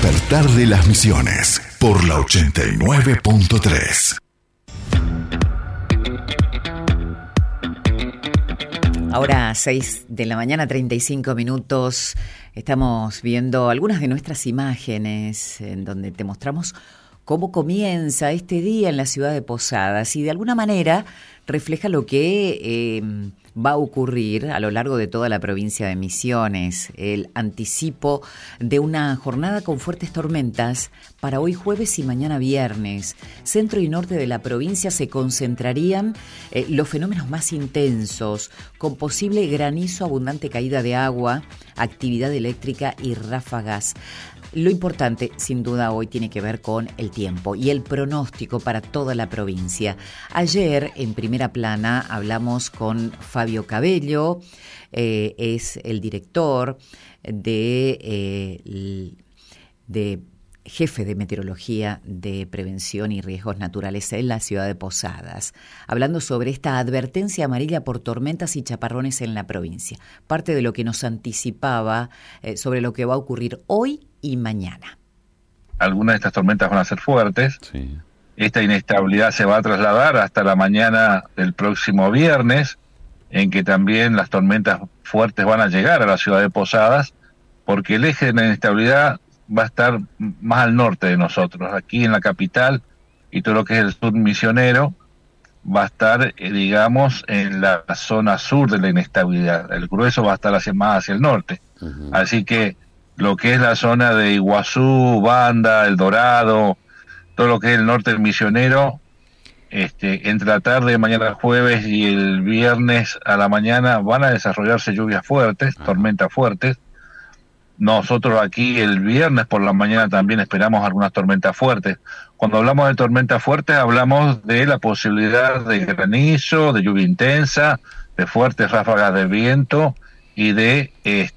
despertar de las Misiones por la 89.3. Ahora 6 de la mañana, 35 minutos. Estamos viendo algunas de nuestras imágenes en donde te mostramos cómo comienza este día en la ciudad de Posadas y de alguna manera refleja lo que va a ocurrir a lo largo de toda la provincia de Misiones. El anticipo de una jornada con fuertes tormentas para hoy jueves y mañana viernes. Centro y norte de la provincia se concentrarían los fenómenos más intensos, con posible granizo, abundante caída de agua, actividad eléctrica y ráfagas. Lo importante, sin duda, hoy tiene que ver con el tiempo y el pronóstico para toda la provincia. Ayer, en Primera Plana, hablamos con Fabio Cabello, es el director de jefe de meteorología de prevención y riesgos naturales en la ciudad de Posadas, hablando sobre esta advertencia amarilla por tormentas y chaparrones en la provincia. Parte de lo que nos anticipaba sobre lo que va a ocurrir hoy y mañana. Algunas de estas tormentas van a ser fuertes. Sí. Esta inestabilidad se va a trasladar hasta la mañana del próximo viernes, en que también las tormentas fuertes van a llegar a la ciudad de Posadas, porque el eje de la inestabilidad va a estar más al norte de nosotros. Aquí en la capital y todo lo que es el sur misionero va a estar, digamos, en la zona sur de la inestabilidad. El grueso va a estar más hacia el norte. Uh-huh. Así que lo que es la zona de Iguazú, Banda, El Dorado, todo lo que es el norte del misionero, entre la tarde, mañana jueves y el viernes a la mañana van a desarrollarse lluvias fuertes, tormentas fuertes. Nosotros aquí el viernes por la mañana también esperamos algunas tormentas fuertes. Cuando hablamos de tormentas fuertes hablamos de la posibilidad de granizo, de lluvia intensa, de fuertes ráfagas de viento y de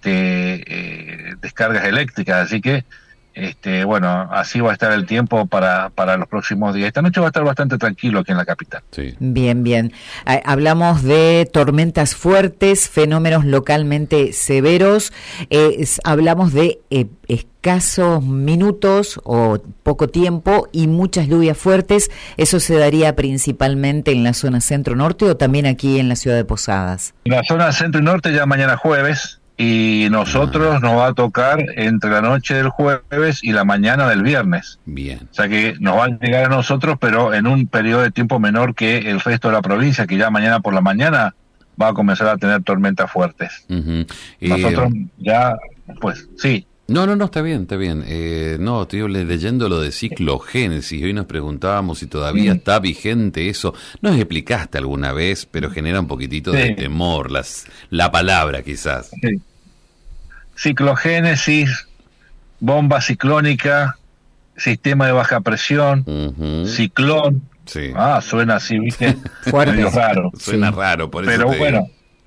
descargas eléctricas. Así que bueno, así va a estar el tiempo para los próximos días. Esta noche va a estar bastante tranquilo aquí en la capital. Sí. Bien. Hablamos de tormentas fuertes, fenómenos localmente severos. Hablamos de escasos minutos o poco tiempo y muchas lluvias fuertes. ¿Eso se daría principalmente en la zona centro-norte o también aquí en la ciudad de Posadas? En la zona centro y norte ya mañana jueves. Y nosotros nos va a tocar entre la noche del jueves y la mañana del viernes. Bien. O sea que nos va a llegar a nosotros, pero en un periodo de tiempo menor que el resto de la provincia, que ya mañana por la mañana va a comenzar a tener tormentas fuertes. Uh-huh. Nosotros ya, pues, sí. No, está bien. No, estoy leyendo lo de ciclogénesis. Hoy nos preguntábamos si todavía está vigente eso. Nos explicaste alguna vez, pero genera un poquitito de temor la palabra quizás. Sí. Ciclogénesis, bomba ciclónica, sistema de baja presión, ciclón. Sí. Suena así, ¿viste? Fuerte. Raro. Suena raro, por eso. Pero bueno.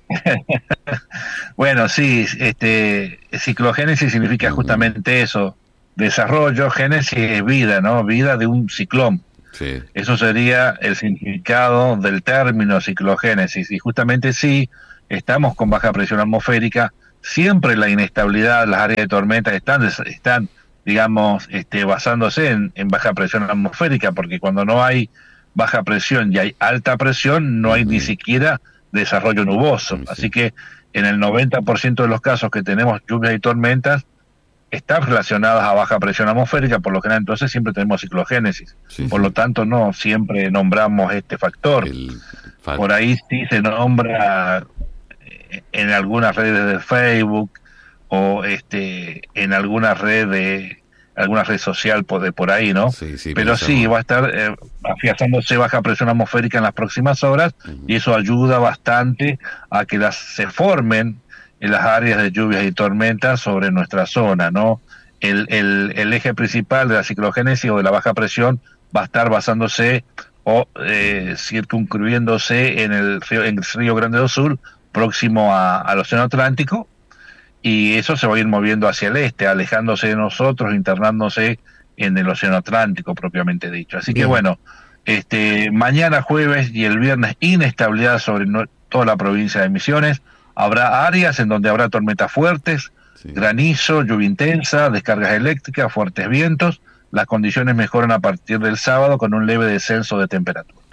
Bueno, sí, ciclogénesis significa justamente eso, desarrollo, génesis es vida, ¿no? Vida de un ciclón. Sí. Eso sería el significado del término ciclogénesis. Y justamente sí, estamos con baja presión atmosférica, siempre la inestabilidad, las áreas de tormenta están digamos, basándose en baja presión atmosférica, porque cuando no hay baja presión y hay alta presión, no hay ni siquiera desarrollo nuboso. Sí. Así que en el 90% de los casos que tenemos lluvias y tormentas están relacionadas a baja presión atmosférica, por lo general entonces siempre tenemos ciclogénesis. Sí. Por lo tanto no siempre nombramos este factor. Por ahí sí se nombra en algunas redes de Facebook o en alguna red social por ahí, ¿no? Sí, pero sí, va a estar afianzándose baja presión atmosférica en las próximas horas, y eso ayuda bastante a que se formen en las áreas de lluvias y tormentas sobre nuestra zona, ¿no? El eje principal de la ciclogénesis o de la baja presión va a estar basándose o circunscribiéndose en el río Grande do Sul, próximo al Océano Atlántico, y eso se va a ir moviendo hacia el este, alejándose de nosotros, internándose en el Océano Atlántico propiamente dicho. Así que bueno, mañana jueves y el viernes inestabilidad sobre toda la provincia de Misiones. Habrá áreas en donde habrá tormentas fuertes, granizo, lluvia intensa, descargas eléctricas, fuertes vientos. Las condiciones mejoran a partir del sábado con un leve descenso de temperatura.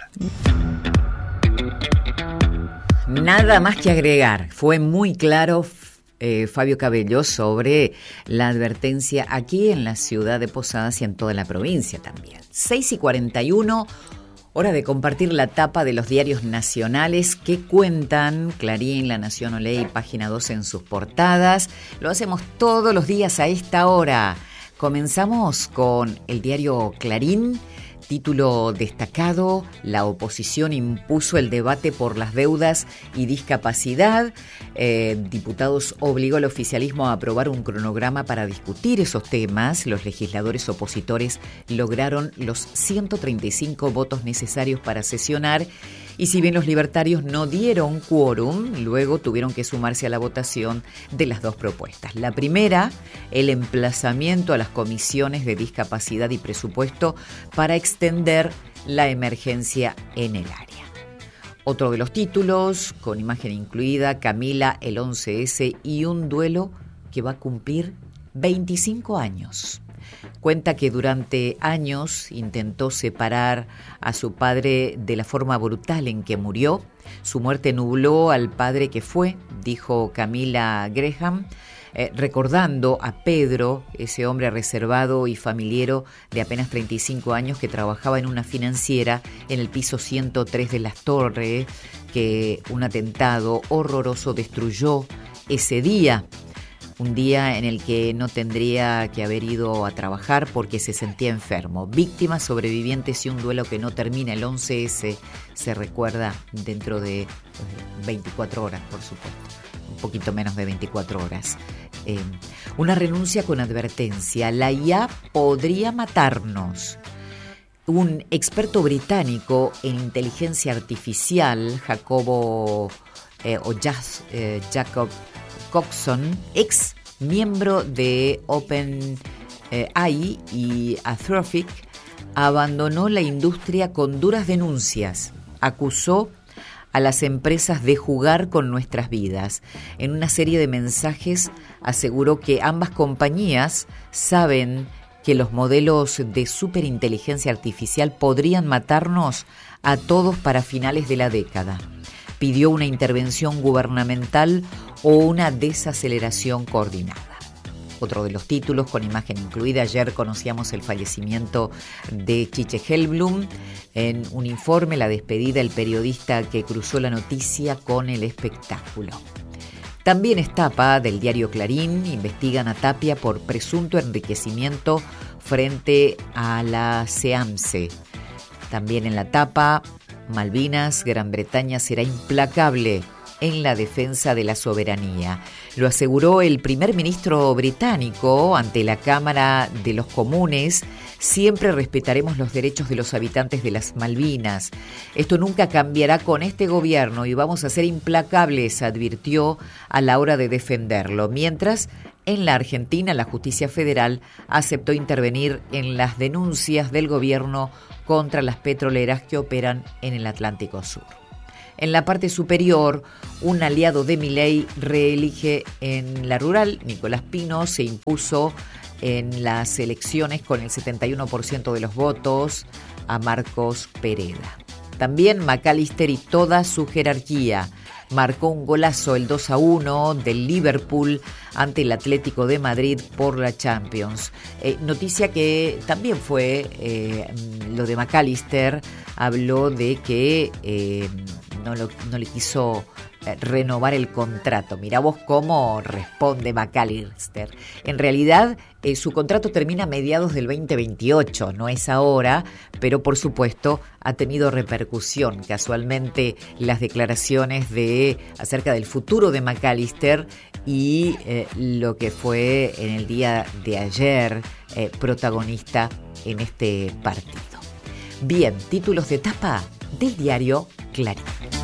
Nada más que agregar. Fue muy claro Fabio Cabello sobre la advertencia aquí en la ciudad de Posadas y en toda la provincia también. 6:41, hora de compartir la tapa de los diarios nacionales que cuentan Clarín, La Nación, Olé y Página 12 en sus portadas. Lo hacemos todos los días a esta hora. Comenzamos con el diario Clarín. Título destacado: la oposición impuso el debate por las deudas y discapacidad. Diputados obligó al oficialismo a aprobar un cronograma para discutir esos temas. Los legisladores opositores lograron los 135 votos necesarios para sesionar. Y si bien los libertarios no dieron quórum, luego tuvieron que sumarse a la votación de las dos propuestas. La primera, el emplazamiento a las comisiones de discapacidad y presupuesto para extender la emergencia en el área. Otro de los títulos, con imagen incluida, Camila, el 11S y un duelo que va a cumplir 25 años. Cuenta que durante años intentó separar a su padre de la forma brutal en que murió. Su muerte nubló al padre que fue, dijo Camila Graham, recordando a Pedro, ese hombre reservado y familiero de apenas 35 años que trabajaba en una financiera en el piso 103 de Las Torres, que un atentado horroroso destruyó ese día. Un día en el que no tendría que haber ido a trabajar porque se sentía enfermo. Víctimas, sobrevivientes y un duelo que no termina. El 11S se recuerda dentro de 24 horas, por supuesto. Un poquito menos de 24 horas. Una renuncia con advertencia. La IA podría matarnos. Un experto británico en inteligencia artificial, Jacob Coxon, ex miembro de OpenAI y Anthropic, abandonó la industria con duras denuncias. Acusó a las empresas de jugar con nuestras vidas. En una serie de mensajes aseguró que ambas compañías saben que los modelos de superinteligencia artificial podrían matarnos a todos para finales de la década. Pidió una intervención gubernamental o una desaceleración coordinada. Otro de los títulos, con imagen incluida, ayer conocíamos el fallecimiento de Chiche Hellblum. En un informe, la despedida del periodista que cruzó la noticia con el espectáculo. También es tapa del diario Clarín. Investigan a Tapia por presunto enriquecimiento frente a la SEAMSE. También en la tapa, Malvinas, Gran Bretaña será implacable en la defensa de la soberanía. Lo aseguró el primer ministro británico ante la Cámara de los Comunes. Siempre respetaremos los derechos de los habitantes de las Malvinas. Esto nunca cambiará con este gobierno y vamos a ser implacables, advirtió a la hora de defenderlo. Mientras, en la Argentina, la justicia federal aceptó intervenir en las denuncias del gobierno contra las petroleras que operan en el Atlántico Sur. En la parte superior, un aliado de Milei reelige en la rural. Nicolás Pino se impuso en las elecciones con el 71% de los votos a Marcos Pereda. También McAllister y toda su jerarquía marcó un golazo, el 2-1 del Liverpool ante el Atlético de Madrid por la Champions. Noticia que también fue lo de McAllister. Habló de que no le quiso renovar el contrato. Mirá vos cómo responde McAllister. En realidad, su contrato termina a mediados del 2028, no es ahora, pero por supuesto ha tenido repercusión. Casualmente, las declaraciones acerca del futuro de McAllister y lo que fue en el día de ayer protagonista en este partido. Bien, títulos de tapa del diario Clarín.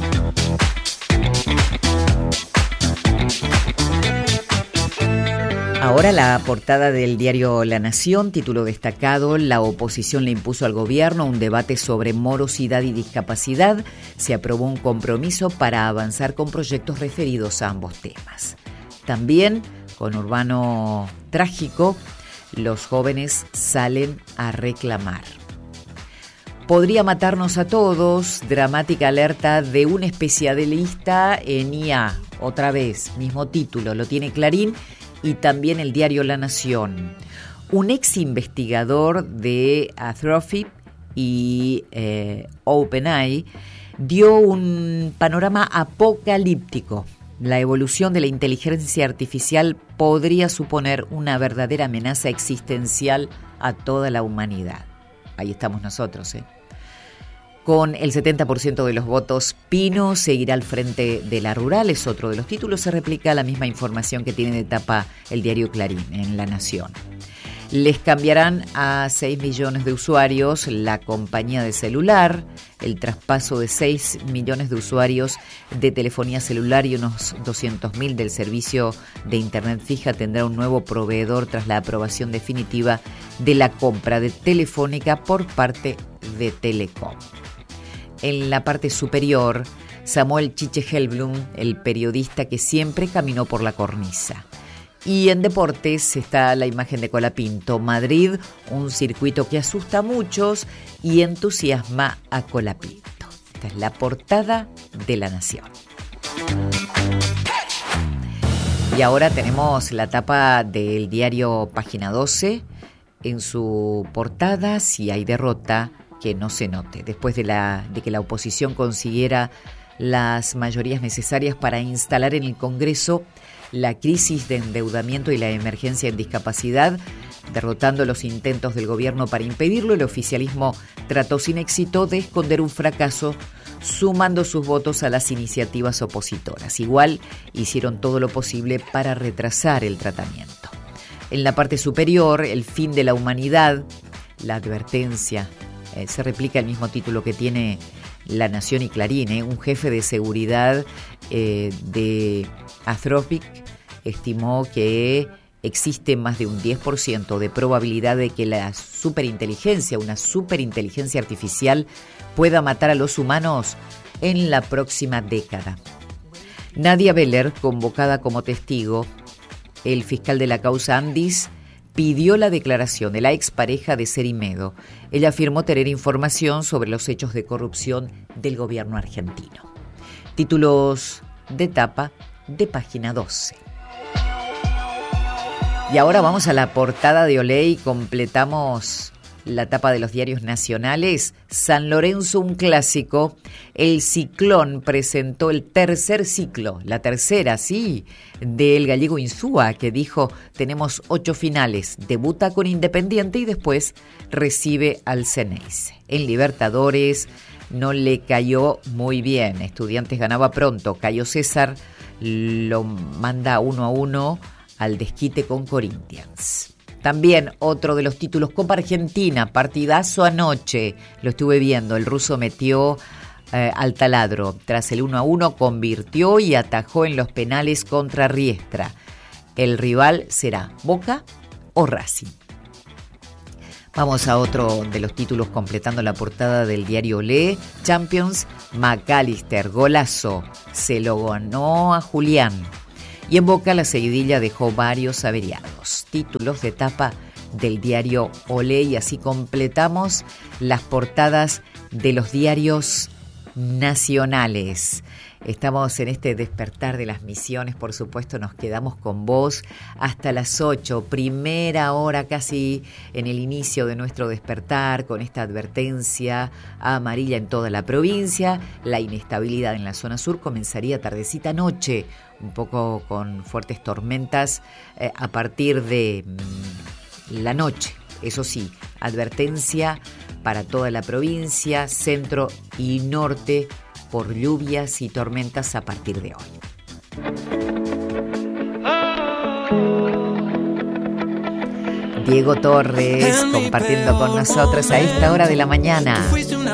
Ahora la portada del diario La Nación, título destacado: la oposición le impuso al gobierno un debate sobre morosidad y discapacidad. Se aprobó un compromiso para avanzar con proyectos referidos a ambos temas. También Conurbano trágico, los jóvenes salen a reclamar. Podría matarnos a todos, dramática alerta de un especialista en IA. Otra vez, mismo título, lo tiene Clarín y también el diario La Nación. Un ex investigador de Anthropic y OpenAI dio un panorama apocalíptico. La evolución de la inteligencia artificial podría suponer una verdadera amenaza existencial a toda la humanidad. Ahí estamos nosotros, Con el 70% de los votos, Pino seguirá al frente de la rural, es otro de los títulos. Se replica la misma información que tiene de tapa el diario Clarín en La Nación. Les cambiarán a 6 millones de usuarios la compañía de celular, el traspaso de 6 millones de usuarios de telefonía celular y unos 200.000 del servicio de internet fija tendrá un nuevo proveedor tras la aprobación definitiva de la compra de Telefónica por parte de Telecom. En la parte superior, Samuel Chiche Hellblum, el periodista que siempre caminó por la cornisa. Y en deportes está la imagen de Colapinto. Madrid, un circuito que asusta a muchos y entusiasma a Colapinto. Esta es la portada de La Nación. Y ahora tenemos la tapa del diario Página 12. En su portada, si hay derrota, que no se note. Después de que la oposición consiguiera las mayorías necesarias para instalar en el Congreso la crisis de endeudamiento y la emergencia en discapacidad, derrotando los intentos del gobierno para impedirlo, el oficialismo trató sin éxito de esconder un fracaso, sumando sus votos a las iniciativas opositoras. Igual hicieron todo lo posible para retrasar el tratamiento. En la parte superior, el fin de la humanidad, la advertencia, se replica el mismo título que tiene La Nación y Clarín. Un jefe de seguridad de Anthropic estimó que existe más de un 10% de probabilidad de que una superinteligencia artificial pueda matar a los humanos en la próxima década. Nadia Beller, convocada como testigo, el fiscal de la causa Andis, pidió la declaración de la expareja de Cerimedo. Ella afirmó tener información sobre los hechos de corrupción del gobierno argentino. Títulos de tapa de Página 12. Y ahora vamos a la portada de Olé y completamos la tapa de los diarios nacionales. San Lorenzo, un clásico. El Ciclón presentó el tercer ciclo, la tercera, sí, del gallego Insúa, que dijo: tenemos 8 finales, debuta con Independiente y después recibe al Ceneice. En Libertadores no le cayó muy bien. Estudiantes ganaba pronto. Cayo César lo manda 1-1 al desquite con Corinthians. También otro de los títulos, Copa Argentina, partidazo anoche, lo estuve viendo, el ruso metió al taladro, tras el 1-1 convirtió y atajó en los penales contra Riestra. El rival será Boca o Racing. Vamos a otro de los títulos completando la portada del diario Olé. Champions, McAllister, golazo, se lo ganó a Julián. Y en Boca la seguidilla dejó varios averiados. Títulos de tapa del diario Olé y así completamos las portadas de los diarios nacionales. Estamos en este despertar de las misiones, por supuesto nos quedamos con vos hasta las 8, primera hora casi en el inicio de nuestro despertar, con esta advertencia amarilla en toda la provincia. La inestabilidad en la zona sur comenzaría tardecita noche, un poco con fuertes tormentas a partir de la noche. Eso sí, advertencia para toda la provincia, centro y norte, por lluvias y tormentas a partir de hoy. Diego Torres compartiendo con nosotros a esta hora de la mañana.